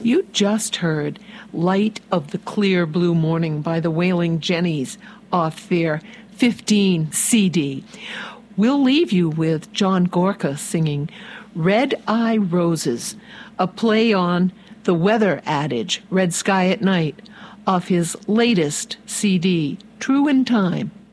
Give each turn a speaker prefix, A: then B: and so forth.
A: You just heard Light of the Clear Blue Morning by the Wailing Jennies off their 15 CD. We'll leave you with John Gorka singing Red Eye Roses, a play on the weather adage, Red Sky at Night, off his latest CD, True in Time.